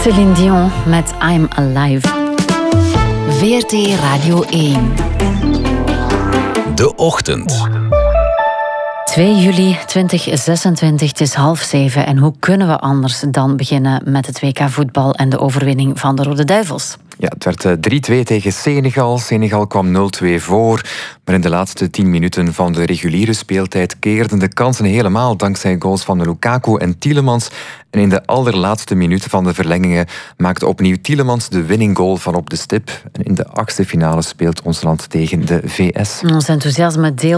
Céline Dion met I'm Alive. VRT Radio 1. De Ochtend. 2 juli 2026, het is 6:30. En hoe kunnen we anders dan beginnen met het WK voetbal en de overwinning van de Rode Duivels? Ja, het werd 3-2 tegen Senegal. Senegal kwam 0-2 voor. Maar in de laatste 10 minuten van de reguliere speeltijd keerden de kansen helemaal dankzij goals van Lukaku en Tielemans. En in de allerlaatste minuten van de verlengingen maakte opnieuw Tielemans de winning goal van op de stip. En in de 8e finale speelt ons land tegen de VS. Ons enthousiasme deel